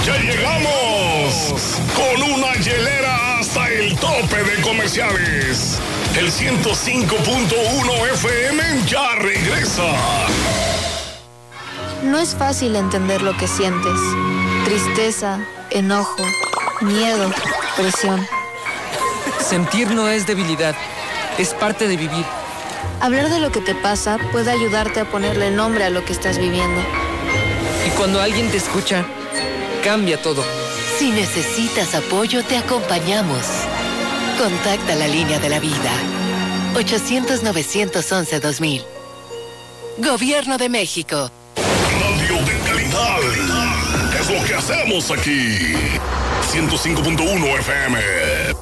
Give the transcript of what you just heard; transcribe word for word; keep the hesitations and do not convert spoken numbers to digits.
Ya llegamos con una hielera hasta el tope de comerciales. El ciento cinco punto uno F M ya regresa. No es fácil entender lo que sientes. Tristeza, enojo, miedo, presión. Sentir no es debilidad, es parte de vivir. Hablar de lo que te pasa puede ayudarte a ponerle nombre a lo que estás viviendo. Y cuando alguien te escucha, cambia todo. Si necesitas apoyo, te acompañamos. Contacta la línea de la vida. ochocientos, novecientos once, dos mil. Gobierno de México. Radio de calidad. Es lo que hacemos aquí. ciento cinco punto uno F M.